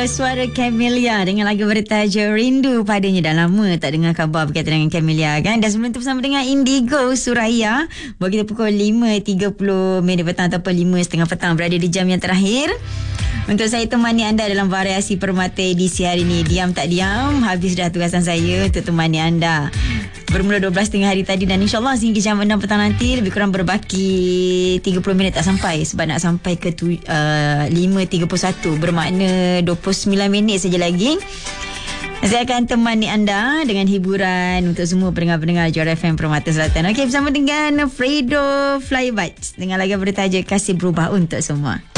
suara Camelia dengan lagu bertajuk Rindu Padanya. Dah lama tak dengar khabar berkaitan dengan Camelia kan. Dan sebelum tu bersama dengan Indigo Suraya. Buat kita pukul 5.30 petang ataupun 5.30 petang berada di jam yang terakhir. Untuk saya temani anda dalam variasi Permata edisi hari ini. Diam tak diam, habis dah tugasan saya untuk temani anda. Bermula 12 tengah hari tadi dan insyaAllah sehingga jam 6 petang nanti lebih kurang berbaki 30 minit tak sampai. Sebab nak sampai ke 5.31 bermakna 29 minit saja lagi. Saya akan temani anda dengan hiburan untuk semua pendengar-pendengar Juara FM Permata Selatan. Okey, bersama dengan Fredo Flybites dengan lagu bertajuk Kasih Berubah untuk semua.